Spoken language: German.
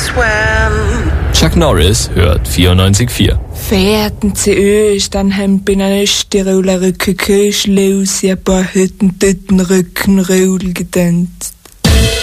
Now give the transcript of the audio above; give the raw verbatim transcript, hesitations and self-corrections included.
Chuck Norris hört vierundneunzig Komma vier. Fährten zu euch, dann haben bin ein Österreicher Kököschlaus, ja, paar Hütten, Tütten, Rücken, Röhl gedänt.